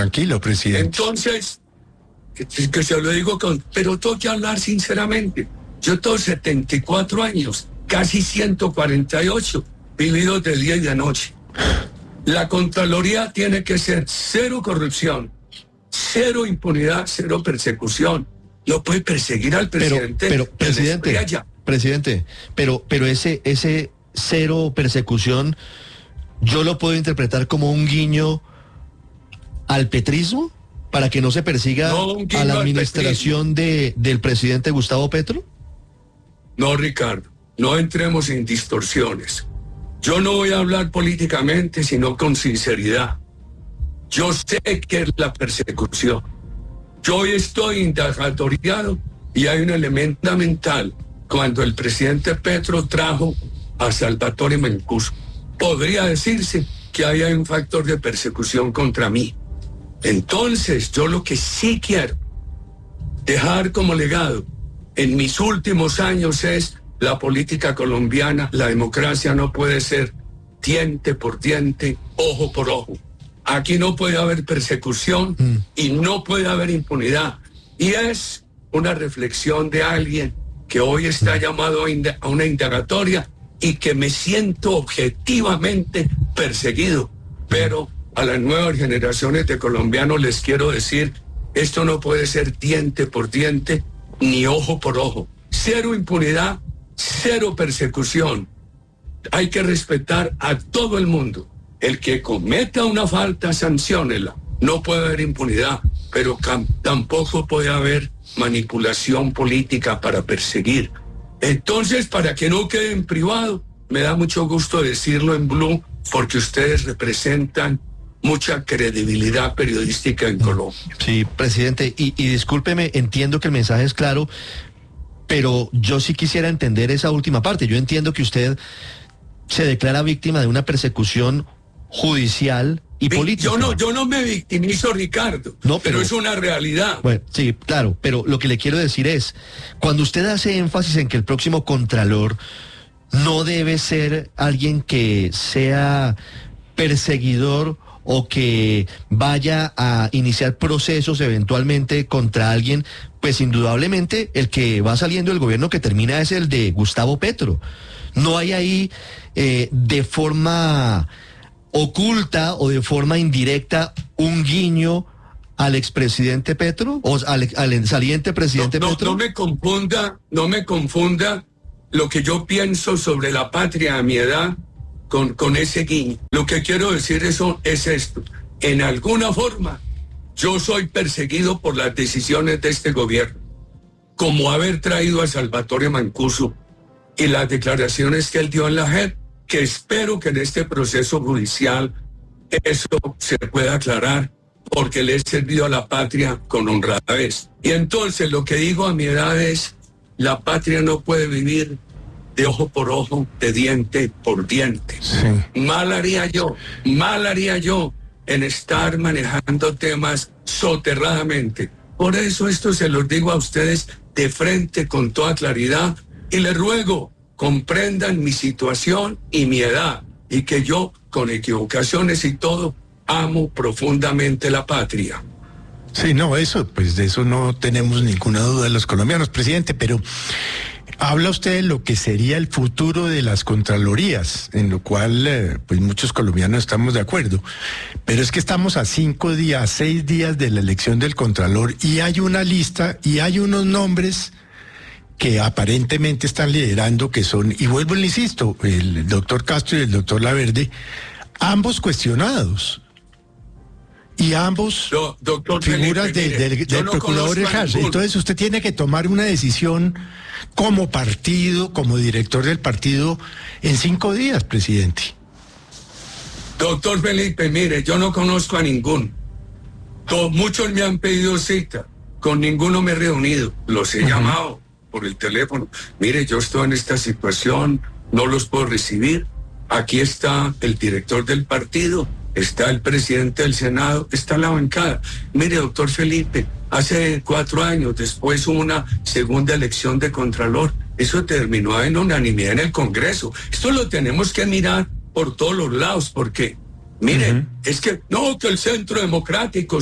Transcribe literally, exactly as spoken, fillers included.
Tranquilo, presidente. Entonces, que, que se lo digo con... Pero tengo que hablar sinceramente. Yo tengo setenta y cuatro años, casi ciento cuarenta y ocho, vividos de día y de noche. La Contraloría tiene que ser cero corrupción, cero impunidad, cero persecución. No puede perseguir al presidente. Pero, pero presidente, presidente, pero, pero ese, ese cero persecución, yo lo puedo interpretar como un guiño al petrismo para que no se persiga no, a la administración de, del presidente Gustavo Petro. No, Ricardo, no entremos en distorsiones. Yo no voy a hablar políticamente, sino con sinceridad. Yo sé que es la persecución. Yo hoy estoy indagatoriado y hay un elemento fundamental. Cuando el presidente Petro trajo a Salvatore Mancuso, podría decirse que ahí hay un factor de persecución contra mí. Entonces, yo lo que sí quiero dejar como legado en mis últimos años es la política colombiana. La democracia no puede ser diente por diente, ojo por ojo. Aquí no puede haber persecución mm. y no puede haber impunidad. Y es una reflexión de alguien que hoy está llamado a, ind- a una indagatoria y que me siento objetivamente perseguido. Pero a las nuevas generaciones de colombianos les quiero decir, esto no puede ser diente por diente ni ojo por ojo. Cero impunidad, cero persecución. Hay que respetar a todo el mundo. El que cometa una falta, sanciónela. No puede haber impunidad, pero cam- tampoco puede haber manipulación política para perseguir. Entonces, para que no quede en privado, me da mucho gusto decirlo en Blue, porque ustedes representan mucha credibilidad periodística en Colombia. Sí, presidente, y, y discúlpeme, entiendo que el mensaje es claro, pero yo sí quisiera entender esa última parte. Yo entiendo que usted se declara víctima de una persecución judicial y política. Yo no, yo no me victimizo, Ricardo, no, pero, pero es una realidad. Bueno, sí, claro, pero lo que le quiero decir es, cuando usted hace énfasis en que el próximo Contralor no debe ser alguien que sea perseguidor o que vaya a iniciar procesos eventualmente contra alguien, pues indudablemente el que va saliendo del gobierno que termina es el de Gustavo Petro. No hay ahí eh, de forma oculta o de forma indirecta un guiño al expresidente Petro o al, al saliente presidente no, no, Petro. No me confunda, no me confunda lo que yo pienso sobre la patria a mi edad con, con ese guiño. Lo que quiero decir eso es esto. En alguna forma, yo soy perseguido por las decisiones de este gobierno, como haber traído a Salvatore Mancuso y las declaraciones que él dio en la J E P, que espero que en este proceso judicial eso se pueda aclarar, porque le he servido a la patria con honradez. Y entonces lo que digo a mi edad es, la patria no puede vivir de ojo por ojo, de diente por diente. Sí. Mal haría yo, mal haría yo en estar manejando temas soterradamente. Por eso esto se los digo a ustedes de frente con toda claridad y les ruego comprendan mi situación y mi edad y que yo, con equivocaciones y todo, amo profundamente la patria. Sí, no, eso, pues de eso no tenemos ninguna duda los colombianos, presidente, pero habla usted de lo que sería el futuro de las contralorías, en lo cual, eh, pues muchos colombianos estamos de acuerdo, pero es que estamos a cinco días, a seis días de la elección del Contralor y hay una lista y hay unos nombres que aparentemente están liderando, que son, y vuelvo y le insisto, el doctor Castro y el doctor Laverde, ambos cuestionados. Y ambos Do, doctor figuras Felipe, de, mire, del, del no procurador Ejarse. Entonces usted tiene que tomar una decisión como partido, como director del partido, en cinco días, presidente. Doctor Felipe, mire, yo no conozco a ninguno. Todos, muchos me han pedido cita, con ninguno me he reunido, los he uh-huh. llamado por el teléfono. Mire, yo estoy en esta situación, no los puedo recibir. Aquí está el director del partido, está el presidente del Senado, está la bancada. Mire, doctor Felipe, hace cuatro años, después hubo una segunda elección de Contralor. Eso terminó en unanimidad en el Congreso. Esto lo tenemos que mirar por todos los lados, porque, miren, uh-huh. es que, no, que el Centro Democrático